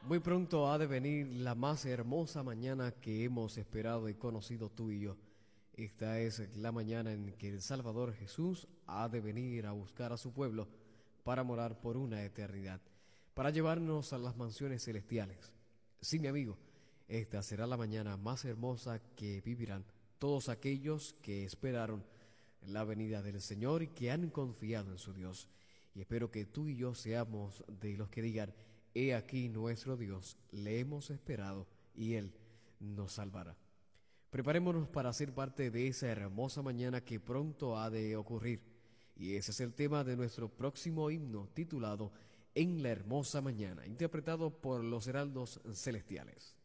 Muy pronto ha de venir la más hermosa mañana que hemos esperado y conocido tú y yo. Esta es la mañana en que el Salvador Jesús ha de venir a buscar a su pueblo para morar por una eternidad, para llevarnos a las mansiones celestiales. Sí, mi amigo, esta será la mañana más hermosa que vivirán todos aquellos que esperaron la venida del Señor y que han confiado en su Dios. Y espero que tú y yo seamos de los que digan: he aquí nuestro Dios, le hemos esperado y Él nos salvará. Preparémonos para ser parte de esa hermosa mañana que pronto ha de ocurrir. Y ese es el tema de nuestro próximo himno titulado En la hermosa mañana, interpretado por los heraldos celestiales.